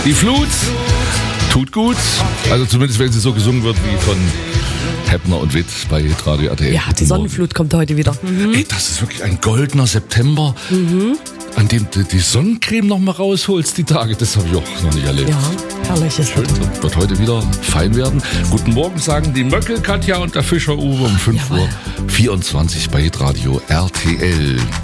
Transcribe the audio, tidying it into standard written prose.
Die Flut tut gut. Also zumindest, wenn sie so gesungen wird wie von Heppner und Witt bei Radio RTL. Ja, die Sonnenflut kommt heute wieder. Ey, das ist wirklich ein goldener September, an dem du die Sonnencreme noch mal rausholst, die Tage. Das habe ich auch noch nicht erlebt. Ja, herrliches Schön, Wetter. wird heute wieder fein werden. Guten Morgen sagen die Möckel Katja und der Fischer Uwe um 5:24 Uhr bei Radio RTL.